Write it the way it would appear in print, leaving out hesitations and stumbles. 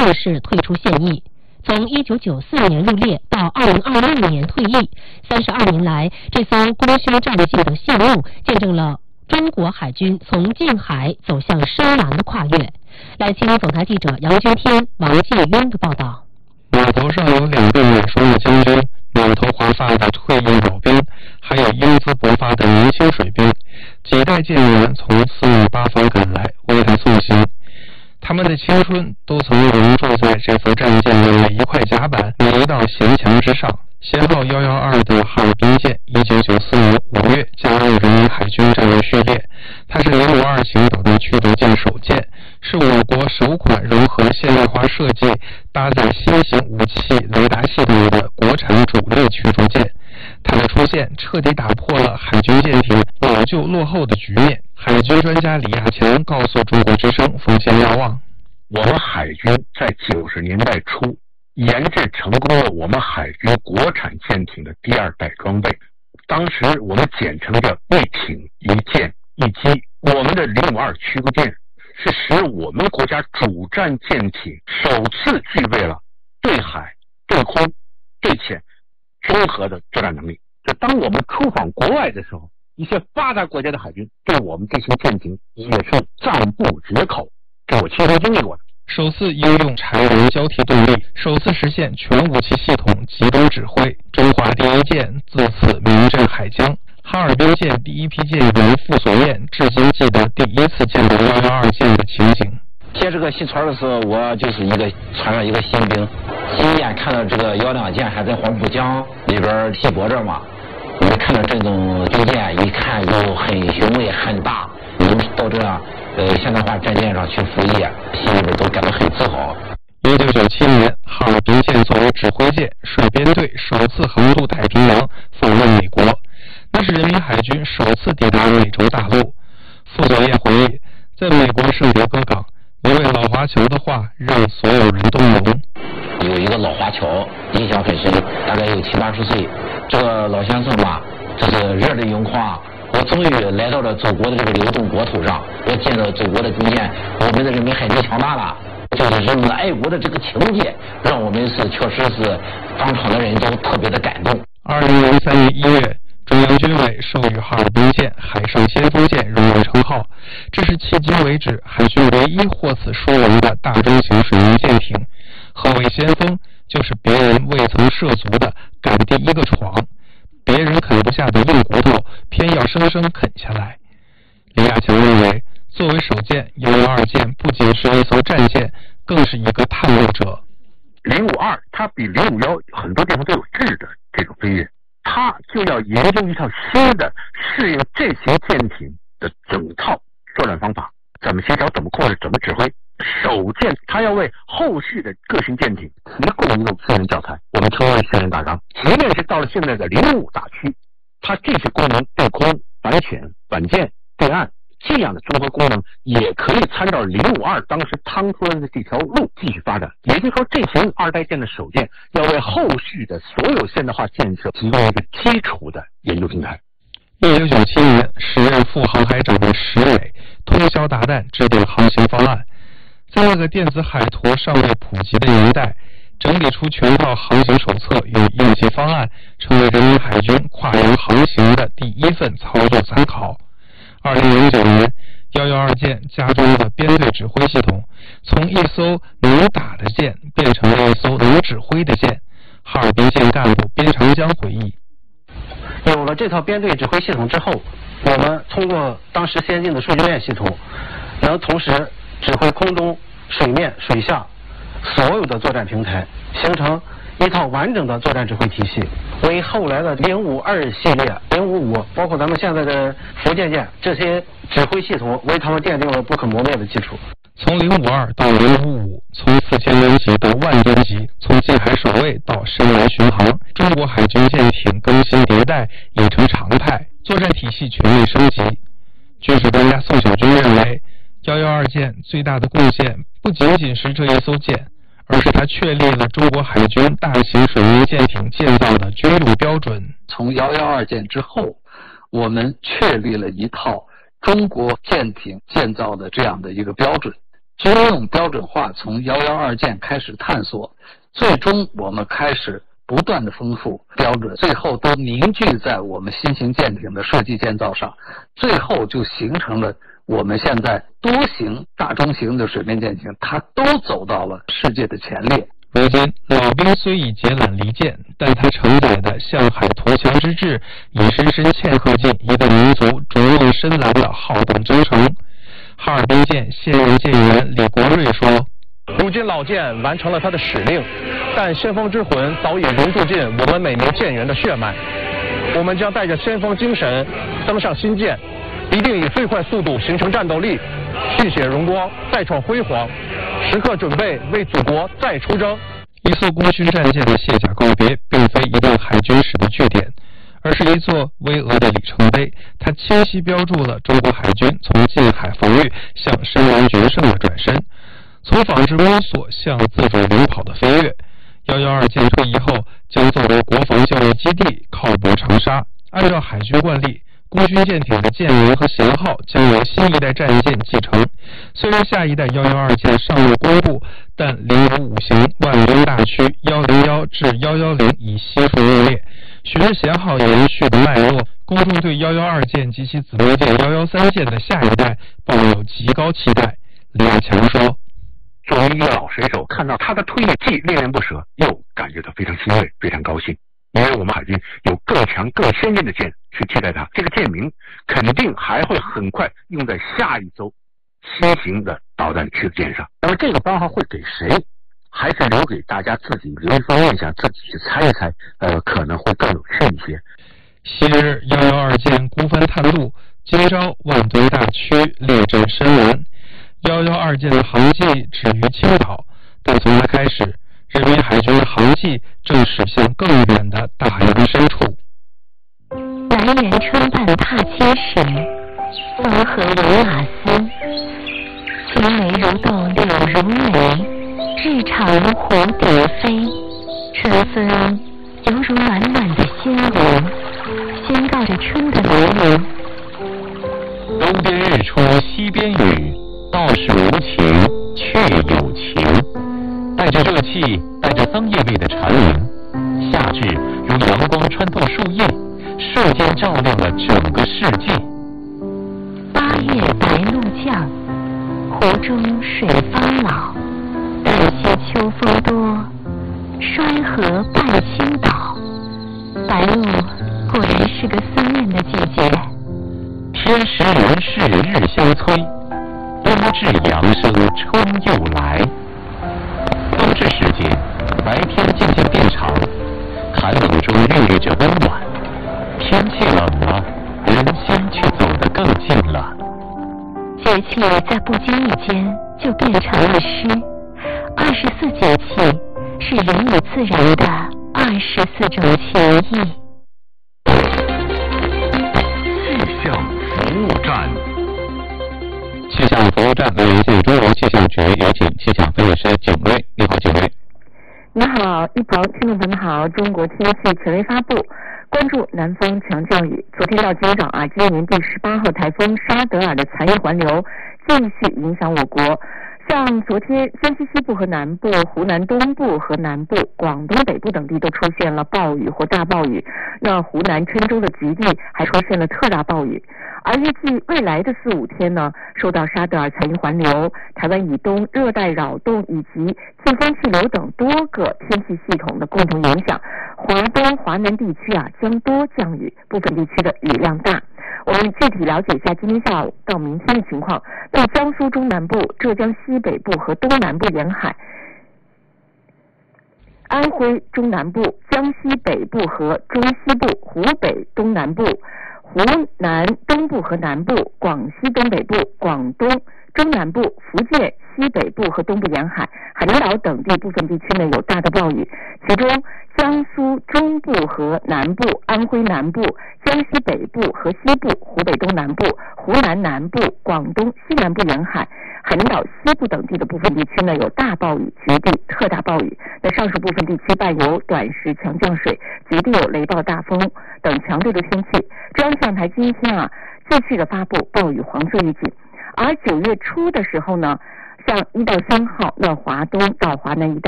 正式退出现役。从1994年入列到2026年退役，32年来，这艘功勋战舰的谢幕，见证了中国海军从近海走向深蓝的跨越。来听总台记者杨军天、王继渊的报道。 码头上有2个眼熟的将军，满头华发的退役老兵，还有英姿勃发的年轻水兵，几代舰员从四面八方赶来为他送行。他们的青春都曾融入在这艘战舰的每一块甲板、每一道舷墙之上。舷号112的哈尔滨舰1994年5月加入人民海军战略序列，它是052型导弹驱逐舰首舰，是我国首款融合现代化设计、搭载新型武器雷达系统的国产主力驱逐舰。它的出现彻底打破了海军舰艇老旧落后的局面。海军专家李亚强告诉中国之声风险瞭望， 我们海军在90年代初研制成功了我们海军国产舰艇的第2代装备，当时我们简称叫一艇一舰一机。我们的052驱逐舰是使我们国家主战舰艇首次具备了对海、对空、对潜综合的作战能力。就当我们出访国外的时候，一些发达国家的海军对我们这些舰艇也是赞不绝口，这我亲身经历过的。 首次应用柴油交替动力，首次实现全武器系统集中指挥，中华第一舰自此名震海疆。哈尔滨舰第一批舰员傅所彦至今记得第一次见到112舰的情景。 接这个戏船的时候，我就是船上一个新兵，亲眼看到这个102舰还在黄浦江里边踢泊着嘛。我们看到这种军舰，一看就很雄伟很大，能到这样现代化战舰上去服役，心里边都感到很自豪。 1997年，哈尔滨舰作为指挥舰，率编队首次横渡太平洋，访问美国。那是人民海军首次抵达美洲大陆。傅所彦回忆，在美国圣迭戈港，一位老华侨的话让所有人动容。 有一个老华侨印象很深，大概有70-80岁。这个老先生吧，这是热泪盈眶。我终于来到了祖国的这个流动国土上，我见到祖国的军舰，我们的人民海军强大了。就是人们爱国的这个情节，让我们确实是当场的人都特别的感动。 2003年1月，中央军委授予哈尔滨舰海上先锋舰荣誉称号，这是迄今为止海军唯一获此殊荣的大中型水面舰艇。何为先锋？就是别人未曾涉足的敢第一个闯，别人啃不下的硬骨头，偏要生生啃下来。李亚强认为，作为首舰112舰不仅是一艘战舰，更是一个探路者。 052它比051很多地方都有质的这种飞跃，它就要研究一套新的适应这些舰艇的整套作战方法，怎么协调，怎么控制，怎么指挥。首舰它要为后续的各型舰艇提供一个训练教材，我们称为训练大纲。即便是到了现在的055大驱，它这些功能对空、反潜、反舰、对岸这样的综合功能，也可以参照052当时趟出来的这条路继续发展。也就是说，这型2代舰的首舰要为后续的所有现代化建设提供一个基础的研究平台。 1997年，时任副航海长的石磊通宵达旦制定航行方案，在那个电子海图尚未普及的年代，整理出全套航行手册与应急方案，成为人民海军跨洋航行的第一份操作参考。2009年，112舰加装了编队指挥系统，从一艘能打的舰变成了一艘能指挥的舰。哈尔滨舰干部边长江回忆， 有了这套编队指挥系统之后，我们通过当时先进的数据链系统，能同时指挥空中、水面、水下所有的作战平台，形成一套完整的作战指挥体系，为后来的052系列、055，包括咱们现在的福建舰这些指挥系统，为他们奠定了不可磨灭的基础。 从052到055，从4000吨级到10000吨级，从近海守卫到深蓝巡航，中国海军舰艇更新迭代已成常态，作战体系全面升级。军事专家宋小军认为，112舰最大的贡献不仅仅是这一艘舰，而是它确立了中国海军大型水面舰艇建造的军用标准。 从112舰之后，我们确立了一套中国舰艇建造的这样的一个标准。 军用标准化从112舰开始探索，最终我们开始不断的丰富标准，最后都凝聚在我们新型舰艇的设计建造上，最后就形成了我们现在多型、大中型的水面舰艇，它都走到了世界的前列。 如今，老兵虽已解缆离舰，但他承载的向海图强之志，已深深嵌合进一个民族逐梦深蓝的浩动征程。哈尔滨舰现任舰员李国瑞说：“ 如今老舰完成了它的使命，但先锋之魂早已融入进我们每名舰员的血脉。我们将带着先锋精神登上新舰，一定以最快速度形成战斗力，续写荣光，再创辉煌，时刻准备为祖国再出征。” 一艘功勋战舰的卸甲告别，并非一段海军史的据点，而是一座巍峨的里程碑。它清晰标注了中国海军从近海防御向深蓝决胜的转身，从仿制摸索向自主领跑的飞跃。112舰退役后，将作为国防教育基地靠泊长沙。按照海军惯例，功勋舰艇的舰名和型号将由新一代战舰继承。虽然下一代112舰尚未公布，但055型万吨大驱101至110已悉数入列。循着舷号延续的脉络，公众对112舰及其子模舰113舰的下一代抱有极高期待。李亚强说：“ 作为一个老水手，看到他的退役既恋恋不舍，又感觉到非常欣慰，非常高兴。因为我们海军有更强、更先进的舰去替代它，这个舰名肯定还会很快用在下一艘新型的导弹驱逐舰上。那么这个番号会给谁？还是留给大家自己留一份念想，自己去猜一猜，可能会更有趣一些。” 昔日112舰孤帆探路，今朝万吨大驱列阵深蓝。112舰的航迹止于青岛，但从它开始，人民海军的航迹正驶向更远的大洋深处。 南园春半踏青时，风和闻马嘶。青梅如动柳如眉，日长蝴蝶飞。春风犹如暖暖的仙灵，宣告着春的来临。 东边日出西边雨，道是无情却有情。带着热气，带着桑叶味的蝉鸣，夏至如阳光穿透树叶，瞬间照亮了整个世界。 8月白露降，湖中水方老。但惜秋风多，衰河半倾倒。白露果然是个思念的季节。 天时人事日相催，冬至阳生春又来。冬至时节，白天渐渐变长，寒冷中孕育着温暖。天气冷了，人心却走得更近了。 节气在不经意间就变成了诗。24节气是人与自然的24种情谊。 气象服务站。 气象服务站来连线中国气象局，有请气象分析师景睿。你好，景睿。 你好，一鹏，听众朋友们好。中国天气权威发布，关注南方强降雨。昨天到今早今年第18号台风沙德尔的残余环流继续影响我国。像昨天，江西西部和南部、湖南东部和南部、广东北部等地都出现了暴雨或大暴雨。那湖南郴州的局地还出现了特大暴雨。而预计未来的4、5天呢，受到沙德尔残余环流、台湾以东热带扰动以及季风气流等多个天气系统的共同影响，华东、华南地区将多降雨，部分地区的雨量大。我们具体了解一下今天下午到明天的情况。在江苏中南部、浙江西北部和东南部沿海，安徽中南部、江西北部和中西部、湖北东南部、湖南东部和南部、广西东北部、广东中南部、福建西北部和东部沿海、海南岛等地部分地区呢有大的暴雨，其中江苏中部和南部、安徽南部、江西北部和西部、湖北东南部、湖南南部、广东西南部沿海、海南岛西部等地的部分地区呢有大暴雨、局地特大暴雨。那上述部分地区伴有短时强降水，局地有雷暴大风等强对流天气。中央气象台今天继续的发布暴雨黄色预警。而9月初的时候呢， 像1到3号，那华东到华南一带